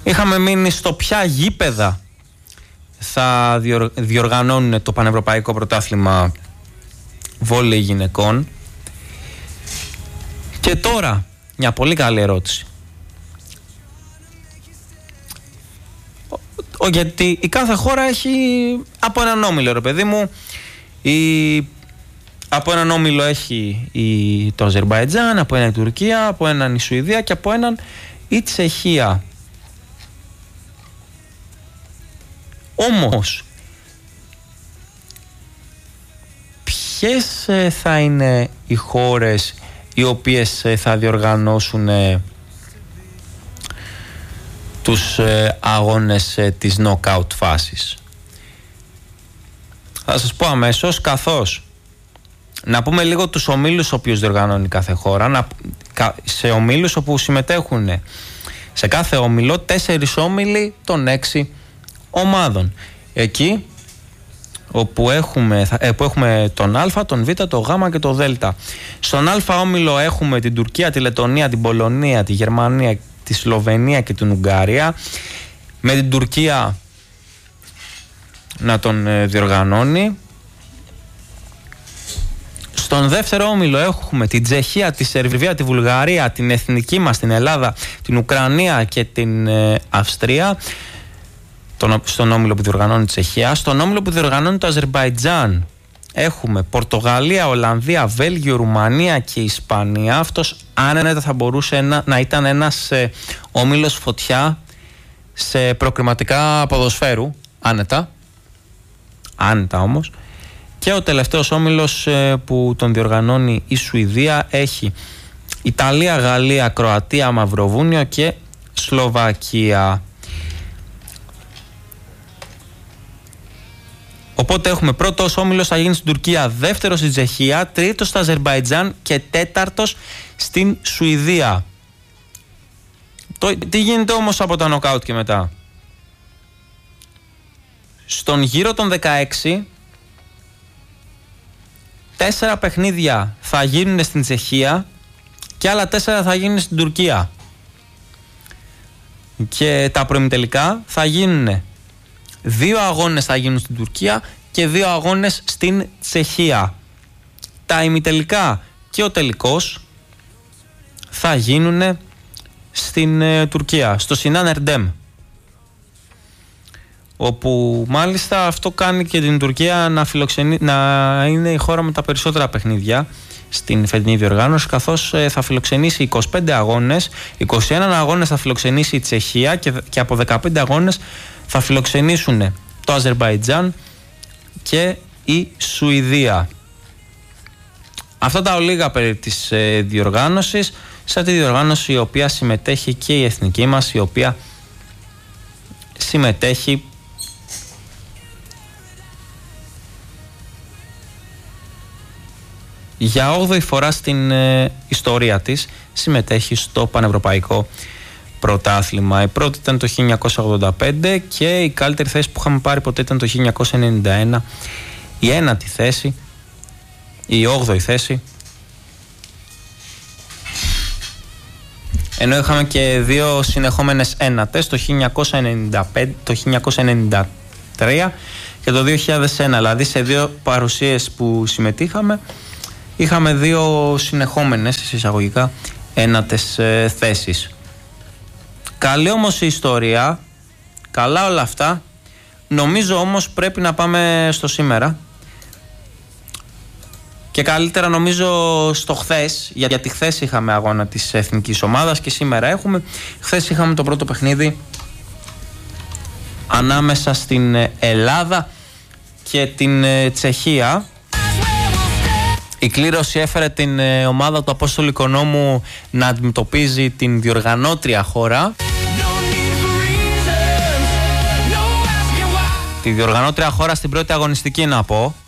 Είχαμε μείνει στο ποια γήπεδα θα διοργανώνουν το Πανευρωπαϊκό Πρωτάθλημα Βόλεϊ Γυναικών. Και τώρα μια πολύ καλή ερώτηση. Γιατί η κάθε χώρα έχει από έναν όμιλο, ρε παιδί μου. Από έναν όμιλο έχει το Αζερμπαϊτζάν, από έναν η Τουρκία, από έναν η Σουηδία και από έναν η Τσεχία. Όμως, ποιες θα είναι οι χώρες οι οποίες θα διοργανώσουν τους αγώνες της knockout φάσης? Θα σας πω αμέσως, καθώς να πούμε λίγο τους ομίλους οποίους διοργανώνει κάθε χώρα. Σε ομίλους όπου συμμετέχουν σε κάθε όμιλο 4 όμιλοι των 6 ομάδων. Εκεί όπου έχουμε τον Α, τον Β, τον Γ και τον Δ. Στον Α όμιλο έχουμε την Τουρκία, τη Λετονία, την Πολωνία, τη Γερμανία, τη Σλοβενία και την Ουγγαρία. Με την Τουρκία να τον διοργανώνει. Στον δεύτερο όμιλο έχουμε την Τσεχία, τη Σερβία, τη Βουλγαρία, την εθνική μας, την Ελλάδα, την Ουκρανία και την Αυστρία. Στον όμιλο που διοργανώνει η Τσεχία. Στον όμιλο που διοργανώνει το Αζερμπαϊτζάν έχουμε Πορτογαλία, Ολλανδία, Βέλγιο, Ρουμανία και Ισπανία. Αυτός άνετα θα μπορούσε να ήταν ένας όμιλος φωτιά σε προκριματικά ποδοσφαίρου. Άνετα όμως. Και ο τελευταίος όμιλος που τον διοργανώνει η Σουηδία έχει Ιταλία, Γαλλία, Κροατία, Μαυροβούνιο και Σλοβακία. Οπότε έχουμε πρώτος όμιλος θα γίνει στην Τουρκία, δεύτερος στην Τσεχία, τρίτος στο Αζερμπαϊτζάν και τέταρτος στην Σουηδία. Τι γίνεται όμως από τα νοκάουτ και μετά? Στον γύρο των 16, 4 παιχνίδια θα γίνουν στην Τσεχία και άλλα 4 θα γίνουν στην Τουρκία. Και τα προημιτελικά θα γίνουν 2 αγώνες θα γίνουν στην Τουρκία και 2 αγώνες στην Τσεχία. Τα ημιτελικά και ο τελικός θα γίνουν στην Τουρκία, στο Σινάν Ερντέμ, όπου μάλιστα αυτό κάνει και την Τουρκία να είναι η χώρα με τα περισσότερα παιχνίδια στην φετινή διοργάνωση, καθώς θα φιλοξενήσει 25 αγώνες, 21 αγώνες θα φιλοξενήσει η Τσεχία και από 15 αγώνες θα φιλοξενήσουν το Αζερμπαϊτζάν και η Σουηδία. Αυτά τα ολίγα περί της διοργάνωσης, σε αυτή τη διοργάνωση η οποία συμμετέχει και η εθνική μας, η οποία συμμετέχει για 8η φορά στην ιστορία της, συμμετέχει στο Πανευρωπαϊκό Πρωτάθλημα. Η πρώτη ήταν το 1985 και η καλύτερη θέση που είχαμε πάρει ποτέ ήταν το 1991. Η 9η θέση, η 8η θέση, ενώ είχαμε και 2 συνεχόμενες ένατες, το 1995, το 1993 και το 2001. Δηλαδή σε 2 παρουσίες που συμμετείχαμε είχαμε 2 συνεχόμενες εισαγωγικά ένατες θέσεις. Καλή όμως η ιστορία, καλά όλα αυτά. Νομίζω όμως πρέπει να πάμε στο σήμερα και καλύτερα νομίζω στο χθες, γιατί χθες είχαμε αγώνα της εθνικής ομάδας και σήμερα έχουμε. Χθες είχαμε το πρώτο παιχνίδι ανάμεσα στην Ελλάδα και την Τσεχία. Η κλήρωση έφερε την ομάδα του Απόστολου Οικονόμου να αντιμετωπίζει την διοργανώτρια χώρα. Τη διοργανώτρια χώρα στην πρώτη αγωνιστική, να πω.